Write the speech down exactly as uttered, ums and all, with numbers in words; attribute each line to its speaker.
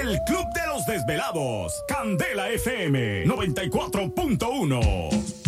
Speaker 1: El Club de los Desvelados. Candela F M noventa y cuatro punto uno.